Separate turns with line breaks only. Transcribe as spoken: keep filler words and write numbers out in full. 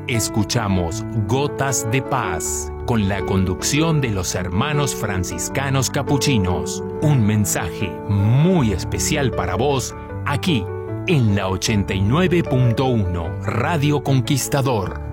Escuchamos Gotas de Paz, con la conducción de los hermanos franciscanos capuchinos. Un mensaje muy especial para vos, aquí, en la ochenta y nueve punto uno Radio Conquistador.